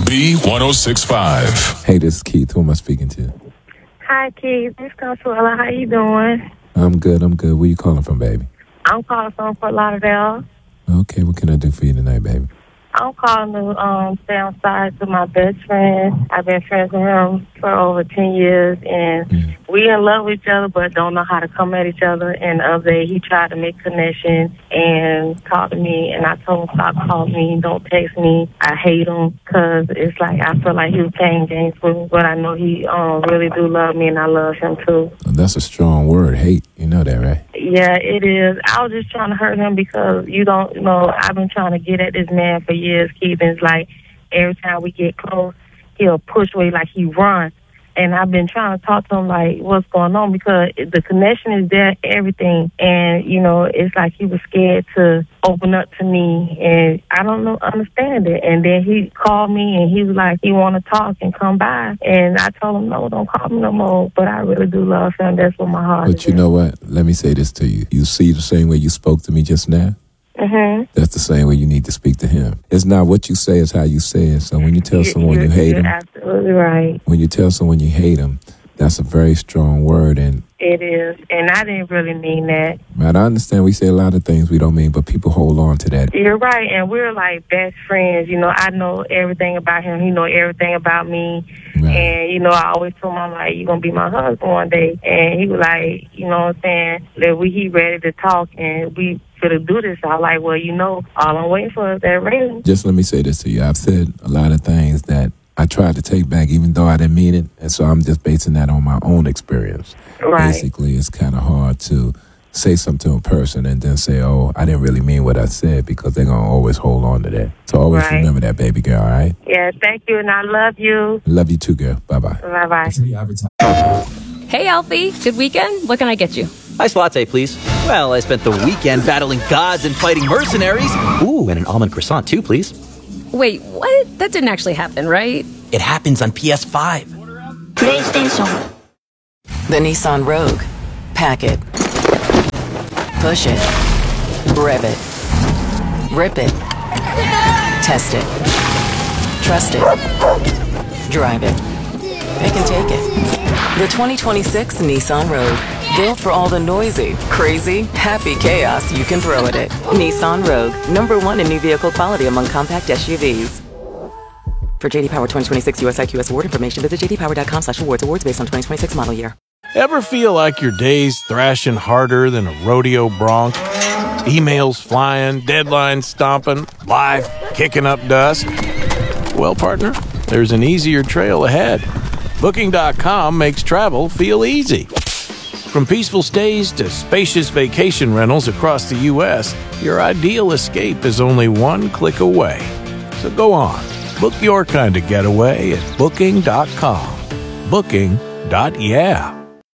B1065. Hey, this is Keith. Who am I speaking to? Hi, Keith. This is Consuela. How you doing? I'm good. Where you calling from, baby? I'm calling from Fort Lauderdale. Okay, what can I do for you tonight, baby? I'm calling to say I'm sorry to my best friend. I've been friends with him for over 10 years, and we in love with each other, but don't know how to come at each other. And the other day, he tried to make connection and talk to me, and I told him, stop calling me, don't text me. I hate him, because it's like I feel like he was playing games with me, but I know he really do love me, and I love him, too. That's a strong word, hate. You know that, right? Yeah, it is. I was just trying to hurt him because, you don't know, I've been trying to get at this man for years, Keith. And it's like every time we get close, he'll push away like he runs. And I've been trying to talk to him like, what's going on? Because the connection is there, everything. And, you know, it's like he was scared to open up to me. And I don't understand it. And then he called me and he was like, he want to talk and come by. And I told him, no, don't call me no more. But I really do love him. That's what my heart is. But you know what? Let me say this to you. You see the same way you spoke to me just now? Mm-hmm. That's the same way you need to speak to him. It's not what you say, it's how you say it. So when you tell someone you hate him, you're absolutely right. When you tell someone you hate him, that's a very strong word. And it is. And I didn't really mean that. Man, I understand we say a lot of things we don't mean, but people hold on to that. You're right. And we're like best friends. You know, I know everything about him. He know everything about me. Right. And, you know, I always told him, I'm like, you're going to be my husband one day. And he was like, you know what I'm saying, that he ready to talk and we to do this. I was like, well, you know, all I'm waiting for is that ring. Just let me say this to you. I've said a lot of things that I tried to take back even though I didn't mean it. And so I'm just basing that on my own experience. Right. Basically, it's kind of hard to say something to a person and then say, oh, I didn't really mean what I said, because they're going to always hold on to that. So always remember that, baby girl, all right? Yeah, thank you, and I love you. Love you too, girl. Bye-bye. Bye-bye. Hey, Alfie. Good weekend? What can I get you? Iced latte, please. Well, I spent the weekend battling gods and fighting mercenaries. Ooh, and an almond croissant, too, please. Wait, what? That didn't actually happen, right? It happens on PS5. PlayStation. The Nissan Rogue. Pack it. Push it. Rev it. Rip it. Test it. Trust it. Drive it. Pick and take it. The 2026 Nissan Rogue. Built for all the noisy, crazy, happy chaos you can throw at it. Nissan Rogue. #1 in new vehicle quality among compact SUVs. For JD Power 2026 US IQS award information, visit jdpower.com/awards. Awards based on 2026 model year. Ever feel like your day's thrashing harder than a rodeo bronc? Emails flying, deadlines stomping, life kicking up dust? Well, partner, there's an easier trail ahead. Booking.com makes travel feel easy. From peaceful stays to spacious vacation rentals across the U.S., your ideal escape is only one click away. So go on, book your kind of getaway at Booking.com. Booking.yeah.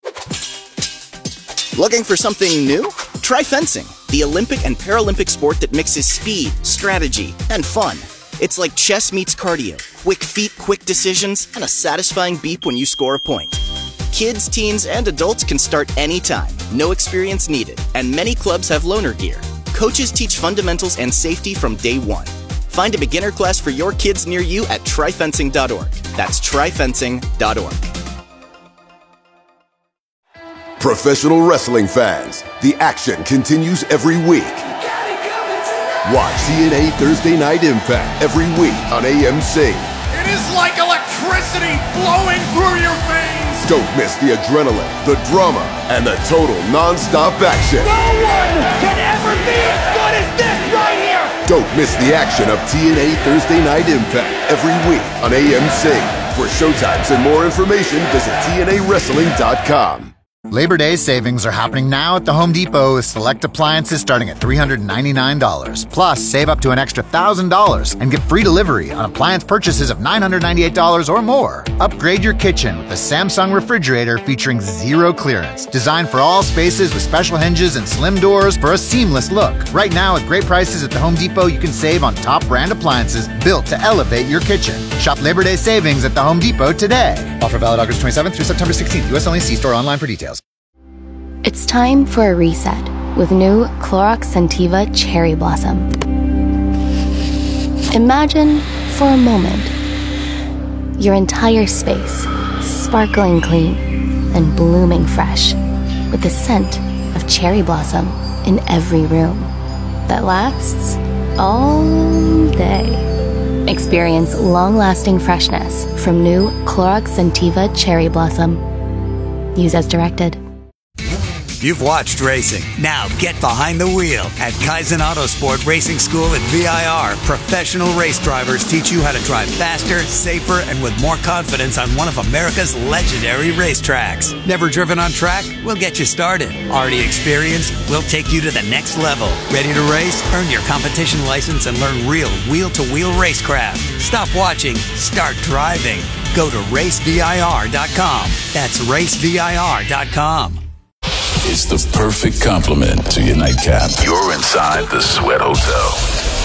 Looking for something new? Try fencing, the Olympic and Paralympic sport that mixes speed, strategy, and fun. It's like chess meets cardio, quick feet, quick decisions, and a satisfying beep when you score a point. Kids, teens, and adults can start anytime, no experience needed, and many clubs have loaner gear. Coaches teach fundamentals and safety from day one. Find a beginner class for your kids near you at tryfencing.org. That's tryfencing.org. Professional wrestling fans, the action continues every week. Watch TNA Thursday Night Impact every week on AMC. It is like electricity flowing through your veins. Don't miss the adrenaline, the drama, and the total non-stop action. No one can ever be as good as this right here. Don't miss the action of TNA Thursday Night Impact every week on AMC. For showtimes and more information, visit TNAWrestling.com. Labor Day savings are happening now at the Home Depot with select appliances starting at $399. Plus, save up to an extra $1,000 and get free delivery on appliance purchases of $998 or more. Upgrade your kitchen with the Samsung refrigerator featuring zero clearance. Designed for all spaces with special hinges and slim doors for a seamless look. Right now, at great prices at the Home Depot, you can save on top brand appliances built to elevate your kitchen. Shop Labor Day savings at the Home Depot today. Offer valid August 27th through September 16th. U.S. only. See store online for details. It's time for a reset with new Clorox Scentiva Cherry Blossom. Imagine, for a moment, Your entire space, sparkling clean and blooming fresh, with the scent of cherry blossom in every room that lasts all day. Experience long-lasting freshness from new Clorox Scentiva Cherry Blossom. Use as directed. You've watched racing. Now get behind the wheel at Kaizen Autosport Racing School at VIR. Professional race drivers teach you how to drive faster, safer, and with more confidence on one of America's legendary racetracks. Never driven on track? We'll get you started. Already experienced? We'll take you to the next level. Ready to race? Earn your competition license and learn real wheel-to-wheel racecraft. Stop watching. Start driving. Go to racevir.com. That's racevir.com. It's the perfect complement to your nightcap. You're inside the Sweat Hotel.